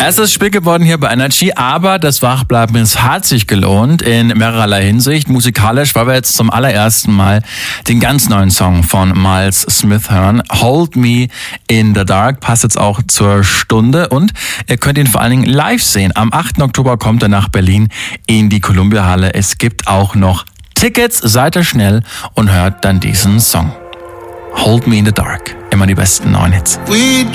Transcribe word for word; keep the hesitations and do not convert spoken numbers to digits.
Es ist spät geworden hier bei Energy, aber das Wachbleiben, es hat sich gelohnt in mehrerlei Hinsicht. Musikalisch, weil wir jetzt zum allerersten Mal den ganz neuen Song von Miles Smith hören. Hold Me in the Dark passt jetzt auch zur Stunde und ihr könnt ihn vor allen Dingen live sehen. Am achten Oktober kommt er nach Berlin in die Columbia-Halle. Es gibt auch noch Tickets, seid ihr schnell und hört dann diesen Song. Hold Me in the Dark. Immer die besten neuen Hits.